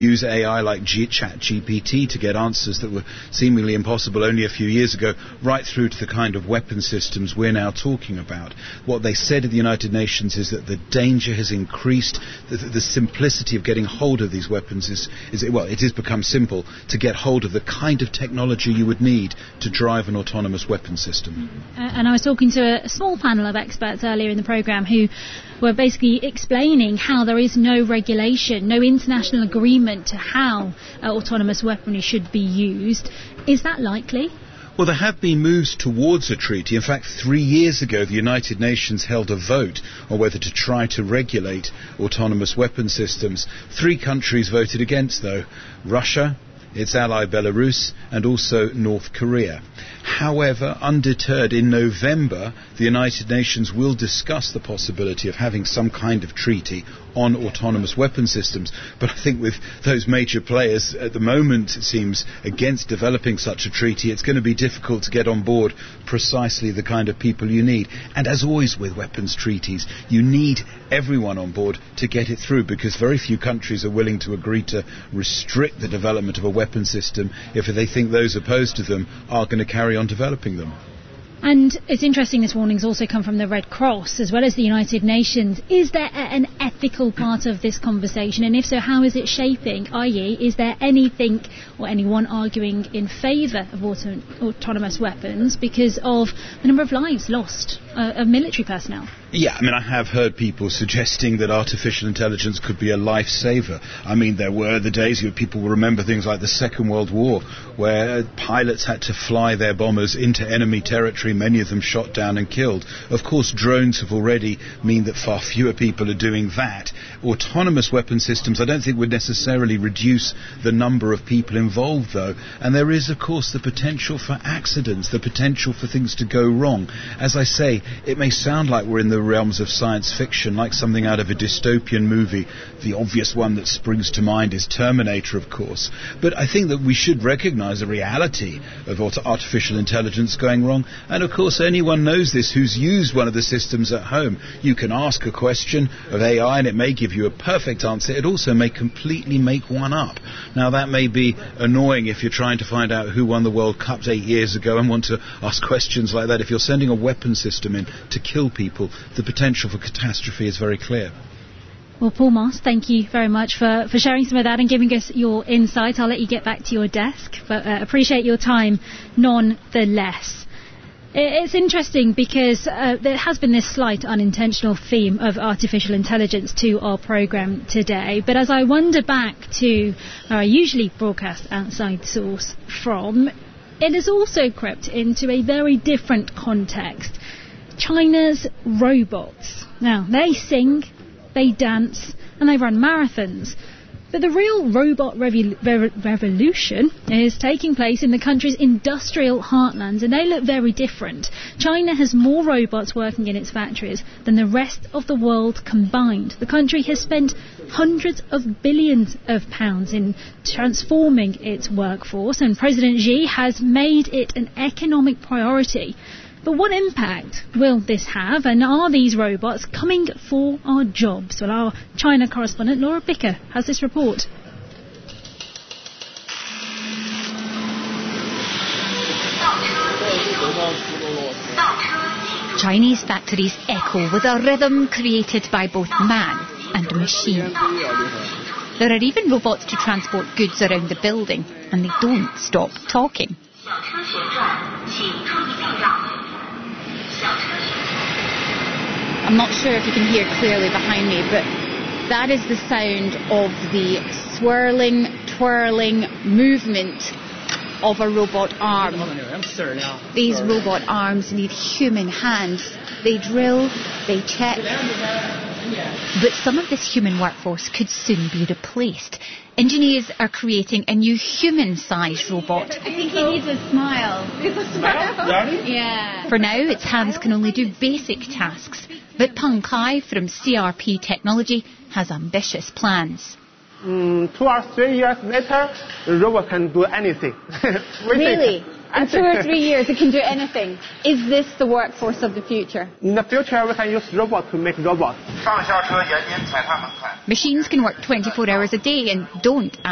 use AI like ChatGPT to get answers that were seemingly impossible only a few years ago, right through to the kind of weapon systems we're now talking about. What they said at the United Nations is that the danger has increased, the simplicity of getting hold of these weapons it has become simple to get hold of the kind of technology you would need to drive an autonomous weapon system. And I was talking to a small panel of experts earlier in the programme who were basically explaining how there is no regulation, no international agreement to how autonomous weaponry should be used. Is that likely? Well, there have been moves towards a treaty. In fact, 3 years ago, the United Nations held a vote on whether to try to regulate autonomous weapon systems. 3 countries voted against, though: Russia, its ally Belarus, and also North Korea. However, undeterred, in November, the United Nations will discuss the possibility of having some kind of treaty on autonomous weapon systems. But I think with those major players at the moment, it seems, against developing such a treaty, it's going to be difficult to get on board precisely the kind of people you need. And as always with weapons treaties, you need everyone on board to get it through, because very few countries are willing to agree to restrict the development of a weapon system if they think those opposed to them are going to carry on developing them. And it's interesting, this warning's also come from the Red Cross as well as the United Nations. Is there an ethical part of this conversation? And if so, how is it shaping? I.e., is there anything or anyone arguing in favour of autonomous weapons because of the number of lives lost of military personnel? Yeah, I have heard people suggesting that artificial intelligence could be a lifesaver. There were the days people will remember things like the Second World War, where pilots had to fly their bombers into enemy territory, many of them shot down and killed. Of course, drones have already mean that far fewer people are doing that. Autonomous weapon systems, I don't think would necessarily reduce the number of people involved, though. And there is, of course, the potential for accidents, the potential for things to go wrong. As I say, it may sound like we're in the realms of science fiction, like something out of a dystopian movie. The obvious one that springs to mind is Terminator, of course. But I think that we should recognise the reality of artificial intelligence going wrong. And of course, anyone knows this who's used one of the systems at home. You can ask a question of AI and it may give you a perfect answer. It also may completely make one up. Now, that may be annoying if you're trying to find out who won the World Cup 8 years ago and want to ask questions like that. If you're sending a weapon system in to kill people, the potential for catastrophe is very clear. Well, Paul Moss, thank you very much for sharing some of that and giving us your insight. I'll let you get back to your desk, but appreciate your time nonetheless. It's interesting because there has been this slight unintentional theme of artificial intelligence to our programme today. But as I wander back to where I usually broadcast Outside Source from, it has also crept into a very different context. China's robots. Now, they sing, they dance, and they run marathons. But the real robot revolution is taking place in the country's industrial heartlands, and they look very different. China has more robots working in its factories than the rest of the world combined. The country has spent hundreds of billions of pounds in transforming its workforce, and President Xi has made it an economic priority. But what impact will this have, and are these robots coming for our jobs? Well, our China correspondent Laura Bicker has this report. Chinese factories echo with a rhythm created by both man and machine. There are even robots to transport goods around the building, and they don't stop talking. I'm not sure if you can hear clearly behind me, but that is the sound of the swirling, twirling movement of a robot arm. These robot arms need human hands. They drill, they check. But some of this human workforce could soon be replaced. Engineers are creating a new human-sized robot. I think he needs a smile. Yeah. For now, its hands can only do basic tasks. But Peng Kai from CRP Technology has ambitious plans. 2 or 3 years later, the robot can do anything. Really? In 2 or 3 years, it can do anything. Is this the workforce of the future? In the future, we can use robots to make robots. Machines can work 24 hours a day and don't